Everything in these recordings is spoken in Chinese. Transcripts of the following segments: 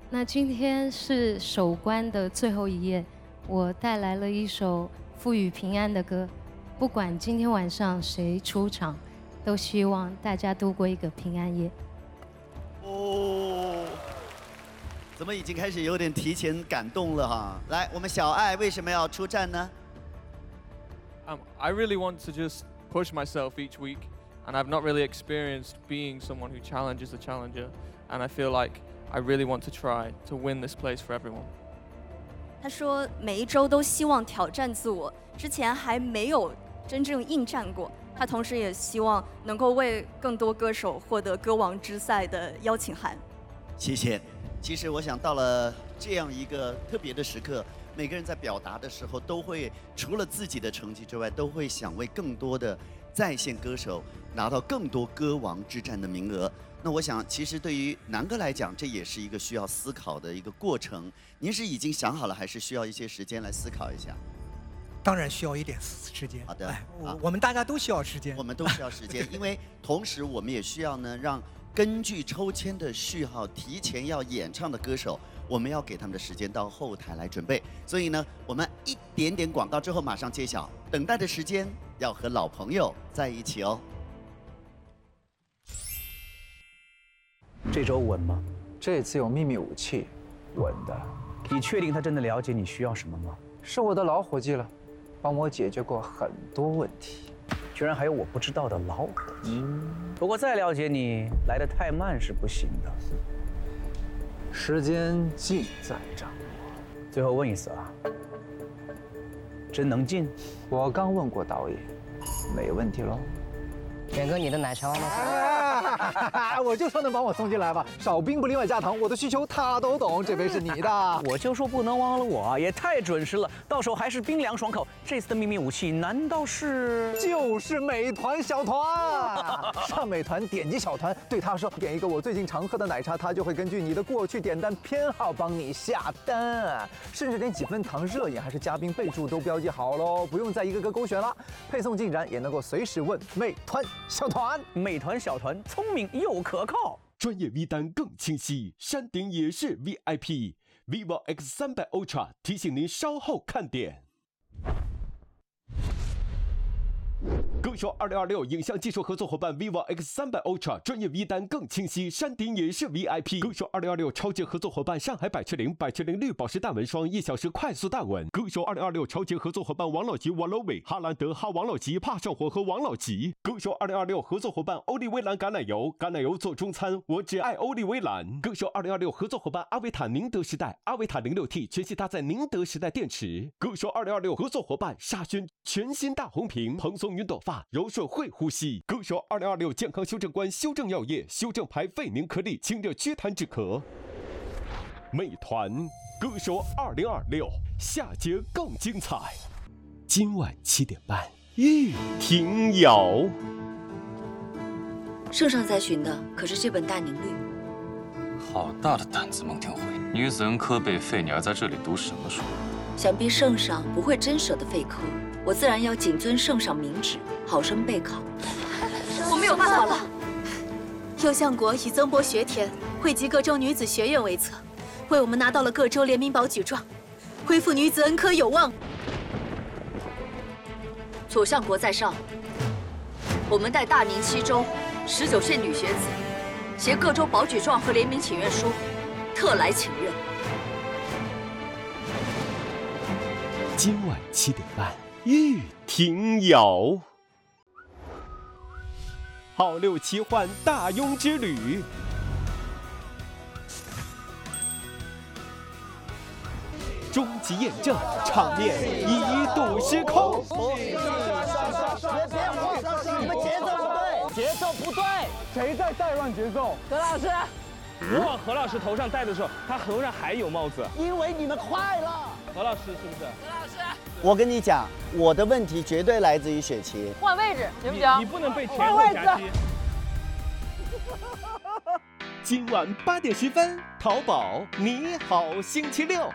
那今天是首关的最后一夜，我带来了一首赋予平安的歌。不管今天晚上谁出场，都希望大家度过一个平安夜。 哦，怎么已经开始有点提前感动了哈？来，我们小爱为什么要出战呢？ I really want to just push myself each week, and I've not really experienced being someone who challenges the challenger, and I feel like I really want to try to win this place for everyone. 他说每一周都希望挑战自我，之前还没有真正应战过。他同时也希望能够为更多歌手获得歌王之赛的邀请函。 谢谢。其实我想到了这样一个特别的时刻，每个人在表达的时候都会除了自己的成绩之外，都会想为更多的在线歌手拿到更多歌王之战的名额。那我想，其实对于南哥来讲，这也是一个需要思考的一个过程。您是已经想好了，还是需要一些时间来思考一下？ 当然需要一点时间。 好的， 我们大家都需要时间。 我们都需要时间，因为同时我们也需要呢，让根据抽签的序号提前要演唱的歌手，我们要给他们的时间到后台来准备。所以呢，我们一点点广告之后马上揭晓，等待的时间要和老朋友在一起哦。 这周稳吗？ 这次有秘密武器，稳的。 你确定他真的了解你需要什么吗？ 是我的老伙计了，帮我解决过很多问题。 居然还有我不知道的老伙计。不过再了解你，来得太慢是不行的。 时间尽在掌握。 最后问一次啊，真能进？ 我刚问过导演，没问题喽。 远哥，你的奶茶妈妈。 我就说能帮我送进来吧，少冰不另外加糖，我的需求他都懂。这杯是你的， 我就说不能忘了我，也太准时了，到手还是冰凉爽口。这次的秘密武器难道是？ 就是美团小团。上美团点击小团，对他说点一个我最近常喝的奶茶，他就会根据你的过去点单偏好帮你下单，甚至连几分糖、热饮还是加冰备注都标记好喽，不用再一个个勾选了。配送进展也能够随时问美团小团。 美团小团聪明又可靠， 专业 V 单更清晰，山顶也是 VIP。vivo X300 Ultra 提醒您稍后看点。歌手2026影像技术合作伙伴 vivo X300 Ultra 专业 V 单更清晰，山顶也是 VIP。歌手2026超级合作伙伴上海百雀羚绿宝石大纹霜1小时快速大纹。歌手2026超级合作伙伴王老吉王老伟哈兰德哈王老吉怕上火和王老吉。歌手2026合作伙伴欧丽薇兰橄榄油做中餐，我只爱欧丽薇兰。歌手2026合作伙伴阿维塔宁德时代阿维塔 06T 全系搭载宁德时代电池。歌手2026合作伙伴沙宣全新大红瓶蓬松云朵发柔顺会呼吸。歌手2026健康修正官修正药业修正牌肺宁颗粒清热祛痰止咳。美团歌手2026下节更精彩，今晚7点半玉婷瑶。 圣上在寻的可是这本大宁律。 好大的胆子，孟庭苇！女子恩科被废，你还在这里读什么书？ 想必圣上不会真舍得废科，我自然要谨遵圣上明旨，好生备考。我没有办法了。 右相国以增博学田，汇集各州女子学院为策，为我们拿到了各州联名保举状，恢复女子恩科有望。 左相国在上，我们带大宁7州19县女学子，携各州保举状和联名请愿书，特来请任。 今晚7点半玉婷瑶。好六奇幻大庸之旅，终极验证，场面一度失控。 别慌，你们节奏不对，节奏不对， 谁在带乱节奏？ 何老师， 我往何老师头上戴的时候，他头上还有帽子。 因为你们快了。 何老师是不是？ 何老师，我跟你讲，我的问题绝对来自于雪琪。 换位置行不行？ 你不能被前后夹击。 今晚8点10分，淘宝你好星期六。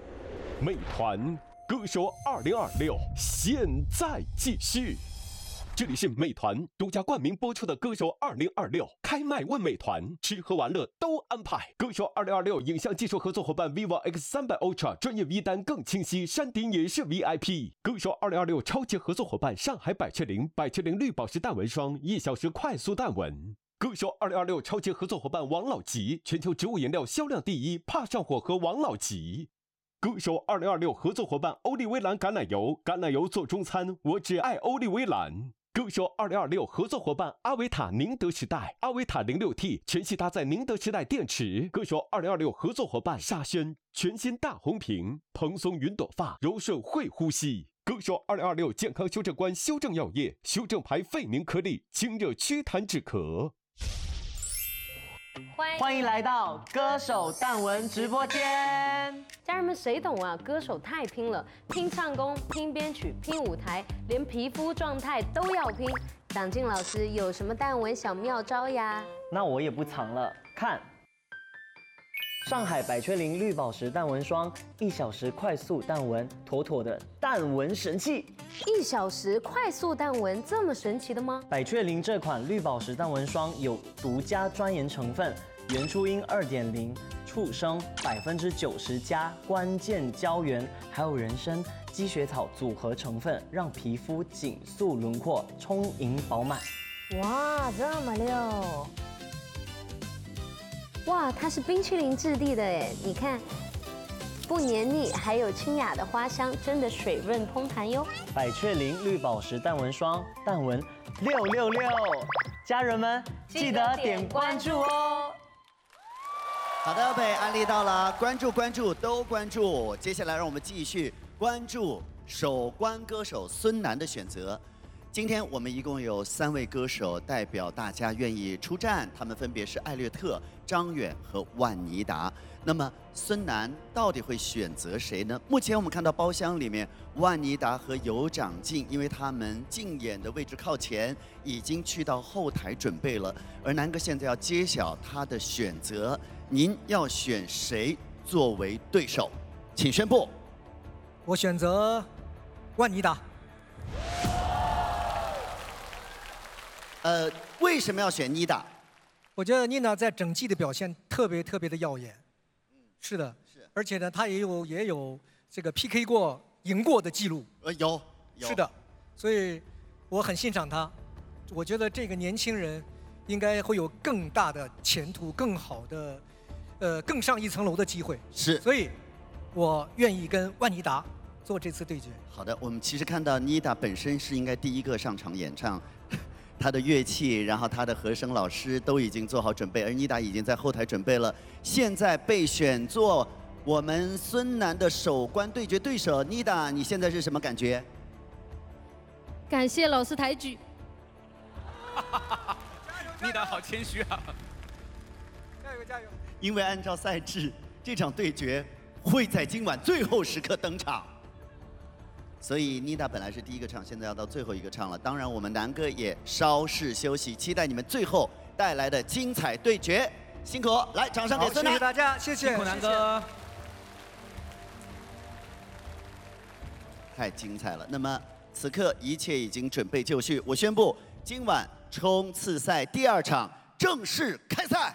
美团歌手2026现在继续。 这里是美团独家冠名播出的歌手2026开麦问美团，吃喝玩乐都安排。歌手2026影像技术合作伙伴 vivo X300 Ultra 专业 V 单更清晰，山顶也是 VIP。歌手2026超级合作伙伴上海百雀羚绿宝石淡纹霜，1小时快速淡纹。歌手2026超级合作伙伴王老吉，全球植物颜料销量第1，怕上火和王老吉。歌手2026合作伙伴欧丽薇兰橄榄油做中餐，我只爱欧丽薇兰。歌手2026合作伙伴阿维塔宁德时代06T 全系搭载宁德时代电池。歌手2026合作伙伴沙宣全新大红瓶，蓬松云朵发，柔顺会呼吸。歌手2026健康修正官修正药业，修正牌费宁颗粒，清热祛痰止咳。 欢迎来到歌手淡文直播间。 家人们，谁懂啊？歌手太拼了，拼唱功，拼编曲，拼舞台，连皮肤状态都要拼。蒋劲老师有什么淡文小妙招呀？ 那我也不藏了，看。上海百雀羚绿宝石淡纹霜，1小时快速淡纹，妥妥的淡纹神器。 1小时快速淡纹，这么神奇的吗？ 百雀羚这款绿宝石淡纹霜有独家专研成分原初因2.0、畜生90%加关键胶原，还有人参、积雪草组合成分，让皮肤紧塑轮廓，充盈饱满。 哇，这么溜！哇，它是冰淇淋质地的哎，你看，不黏腻，还有清雅的花香，真的水润通弹哟。 百雀羚绿宝石淡纹霜，淡纹666，家人们记得点关注哦。 好的，被安利到了，关注都关注。接下来让我们继续关注首关歌手孙楠的选择。今天我们一共有3位歌手代表大家愿意出战，他们分别是艾略特、张远和万妮达。那么孙楠到底会选择谁呢？目前我们看到包厢里面，万妮达和尤长靖，因为他们竞演的位置靠前，已经去到后台准备了。而南哥现在要揭晓他的选择，您要选谁作为对手？请宣布。 我选择万妮达。 为什么要选妮达？ 我觉得妮达在整季的表现特别的耀眼。是的，是。而且呢，她也有这个 PK 过、赢过的记录。 有。 是的，所以我很欣赏她。我觉得这个年轻人应该会有更大的前途、更好的，更上一层楼的机会。 是。 所以，我愿意跟万妮达做这次对决。 好的，我们其实看到妮达本身是应该第一个上场演唱。他的乐器，然后他的和声老师都已经做好准备，而妮达已经在后台准备了。现在被选做我们孙楠的首关对决对手，妮达，你现在是什么感觉？ 感谢老师抬举。 妮达好谦虚啊！ 加油！ 因为按照赛制，这场对决会在今晚最后时刻登场。所以妮达本来是第一个唱，现在要到最后一个唱了。当然，我们南哥也稍事休息，期待你们最后带来的精彩对决。辛苦，来，掌声给孙楠。 谢谢大家，谢谢。 辛苦南哥。 太精彩了。那么此刻一切已经准备就绪，我宣布今晚冲刺赛第2场正式开赛。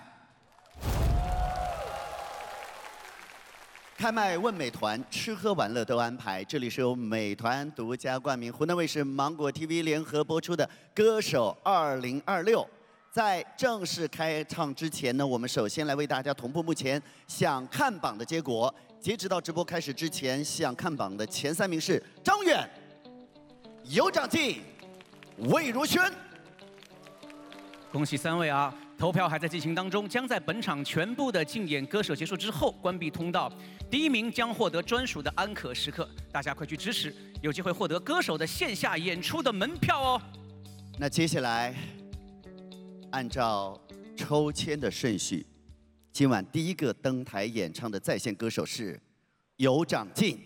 开麦问美团，吃喝玩乐都安排。这里是由美团独家冠名，湖南卫视、芒果 TV 联合播出的《歌手2026》。在正式开唱之前呢，我们首先来为大家同步目前想看榜的结果。截止到直播开始之前，想看榜的前3名是张远、尤长靖、魏如萱。 恭喜3位啊！投票还在进行当中，将在本场全部的竞演歌手结束之后关闭通道。第1名将获得专属的安可时刻，大家快去支持，有机会获得歌手的线下演出的门票哦。 那接下来，按照抽签的顺序，今晚第1个登台演唱的在线歌手是尤长靖。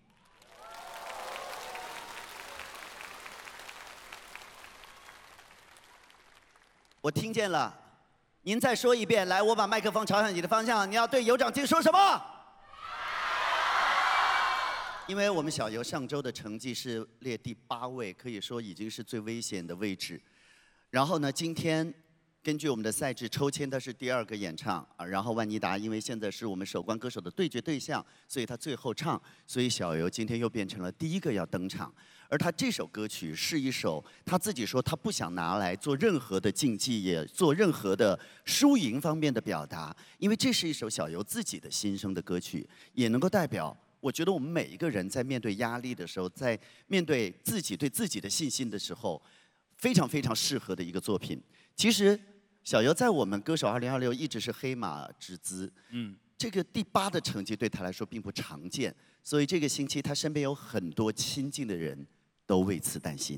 我听见了，您再说一遍。来，我把麦克风朝向你的方向，你要对尤长靖说什么？ 因为我们小游上周的成绩是列第8位，可以说已经是最危险的位置。然后呢，今天根据我们的赛制抽签，他是第2个演唱啊。然后万妮达因为现在是我们首关歌手的对决对象，所以他最后唱，所以小游今天又变成了第1个要登场。而他这首歌曲是一首他自己说他不想拿来做任何的竞技，也做任何的输赢方面的表达，因为这是一首小游自己的心声的歌曲，也能够代表。我觉得我们每一个人在面对压力的时候，在面对自己对自己的信心的时候，非常非常适合的一个作品。其实小游在我们歌手2026一直是黑马之姿，这个第8的成绩对他来说并不常见，所以这个星期他身边有很多亲近的人都为此担心。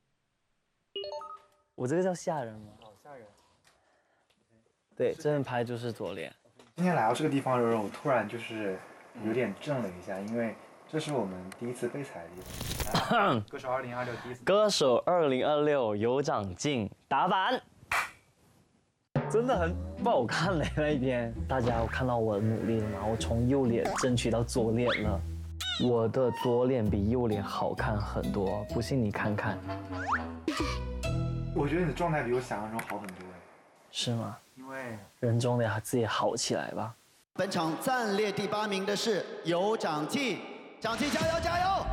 我这个叫吓人吗？好吓人。对，这边拍就是左脸。 今天来到这个地方的时候，我突然就是有点震了一下，因为这是我们第一次被采的地方。歌手2026第一次。 歌手2026有长进打板，真的很不好看嘞那一边。大家有看到我努力了吗？我从右脸争取到左脸了，我的左脸比右脸好看很多，不信你看看。 我觉得你的状态比我想象中好很多哎。 是吗？ 因为人总得自己好起来吧。 本场暂列第8名的是有长进，长进加油加油！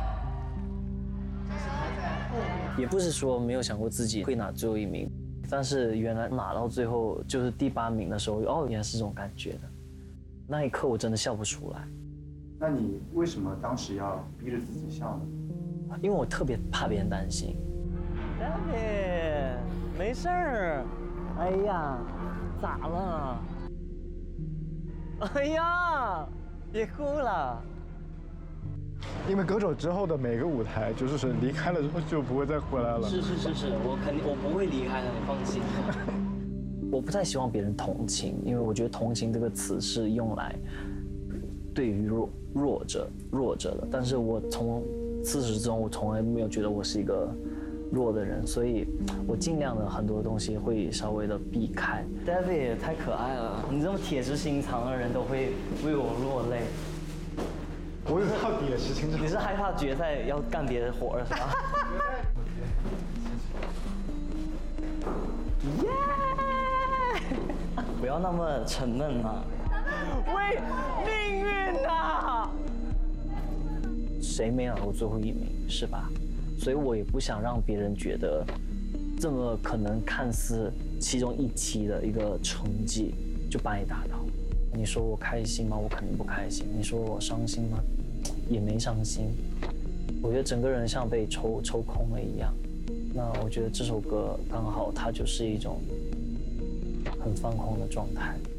也不是说没有想过自己会拿最后1名，但是原来拿到最后就是第8名的时候，哦，原来是这种感觉的。那一刻我真的笑不出来。 那你为什么当时要逼着自己笑呢？ 因为我特别怕别人担心。David， 没事儿。哎呀，咋了？哎呀，别哭了。 因为歌手之后的每个舞台，就是离开了之后就不会再回来了。 是，我不会离开的，你放心。我不太希望别人同情，因为我觉得同情这个词是用来对于弱者的。但是我从自始至终，我从来没有觉得我是一个弱的人，所以我尽量的很多东西会稍微的避开。David 也太可爱了，你这么铁石心肠的人都会为我落泪。 我有到铁石心肠。 你是害怕决赛要干别的活是吧？不要那么沉闷嘛。为命运啊！谁没拿过最后1名是吧？所以我也不想让别人觉得这么可能看似其中1期的一个成绩就把你打倒。你说我开心吗？我肯定不开心。你说我伤心吗？也没伤心。我觉得整个人像被抽空了一样。那我觉得这首歌刚好它就是一种很放空的状态。